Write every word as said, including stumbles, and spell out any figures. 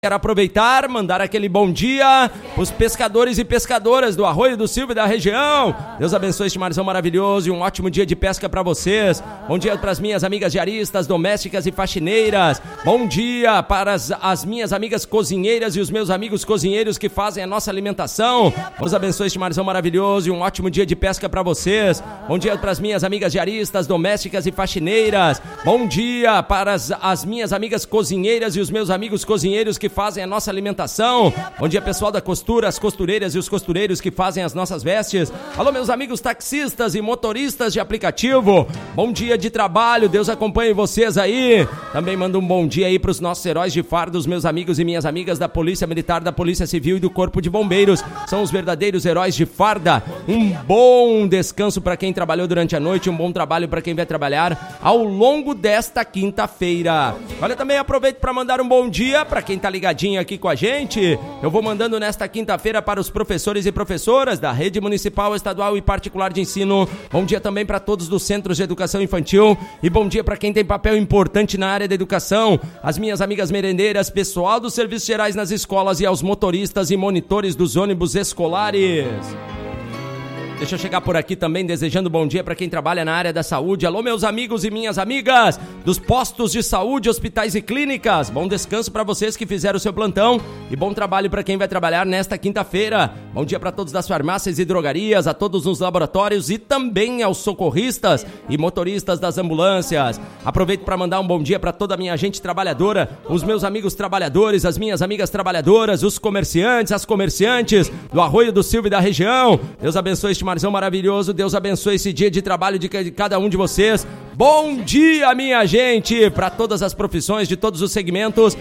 Quero aproveitar, mandar aquele bom dia para os pescadores e pescadoras do Arroio do Silva e da região. Deus abençoe este marzão maravilhoso e um ótimo dia de pesca para vocês. Bom dia para as minhas amigas diaristas, domésticas e faxineiras. Bom dia para as, as minhas amigas cozinheiras e os meus amigos cozinheiros que fazem a nossa alimentação. Deus abençoe este marzão maravilhoso e um ótimo dia de pesca para vocês. Bom dia para as minhas amigas diaristas, domésticas e faxineiras. Bom dia para as, as minhas amigas cozinheiras e os meus amigos cozinheiros que fazem a nossa alimentação. Bom dia, pessoal da costura, as costureiras e os costureiros que fazem as nossas vestes. Alô, meus amigos taxistas e motoristas de aplicativo. Bom dia de trabalho, Deus acompanhe vocês aí. Também mando um bom dia aí para os nossos heróis de farda, os meus amigos e minhas amigas da Polícia Militar, da Polícia Civil e do Corpo de Bombeiros. São os verdadeiros heróis de farda. Um bom descanso para quem trabalhou durante a noite, um bom trabalho para quem vai trabalhar ao longo desta quinta-feira. Olha, também aproveito para mandar um bom dia para quem tá ligado ligadinho aqui com a gente. Eu vou mandando nesta quinta-feira para os professores e professoras da rede municipal, estadual e particular de ensino. Bom dia também para todos dos centros de educação infantil e bom dia para quem tem papel importante na área da educação, as minhas amigas merendeiras, pessoal dos serviços gerais nas escolas e aos motoristas e monitores dos ônibus escolares. Deixa eu chegar por aqui também desejando bom dia para quem trabalha na área da saúde. Alô, meus amigos e minhas amigas dos postos de saúde, hospitais e clínicas. Bom descanso para vocês que fizeram o seu plantão e bom trabalho para quem vai trabalhar nesta quinta-feira. Bom dia para todos das farmácias e drogarias, a todos nos laboratórios e também aos socorristas e motoristas das ambulâncias. Aproveito para mandar um bom dia para toda a minha gente trabalhadora, os meus amigos trabalhadores, as minhas amigas trabalhadoras, os comerciantes, as comerciantes do Arroio do Silva e da região. Deus abençoe este marzão maravilhoso, Deus abençoe esse dia de trabalho de cada um de vocês. Bom dia, minha gente, para todas as profissões, de todos os segmentos.